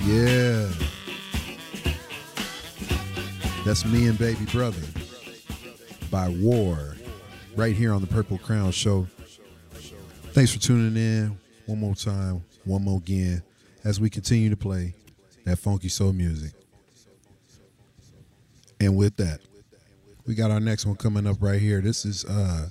Yeah. That's Me and Baby Brother by War, right here on the Purple Crown Show. Thanks for tuning in one more time, one more again, as we continue to play that funky soul music. And with that, we got our next one coming up right here. This is,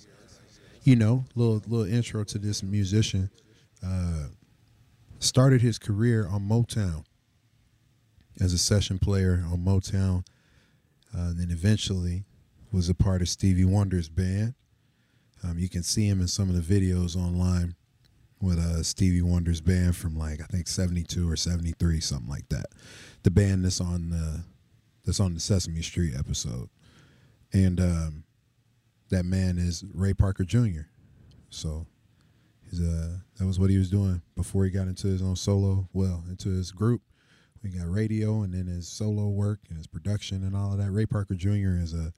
little intro to this musician. Started his career on Motown as a session player on Motown. Then eventually was a part of Stevie Wonder's band. You can see him in some of the videos online with Stevie Wonder's band from I think 72 or 73, something like that. The band that's on the Sesame Street episode. And that man is Ray Parker Jr. So that was what he was doing before he got into his own into his group. We got radio and then his solo work and his production and all of that. Ray Parker Jr. is a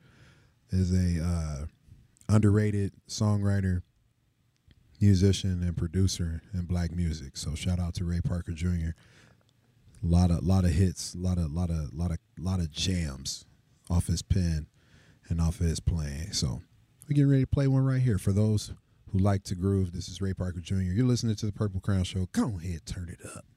underrated songwriter, musician, and producer in black music. So shout out to Ray Parker Jr. A lot of hits, a lot of jams off his pen and off of his playing. So we're getting ready to play one right here for those who like to groove. This is Ray Parker Jr. You're listening to the Purple Crown Show. Go ahead, turn it up.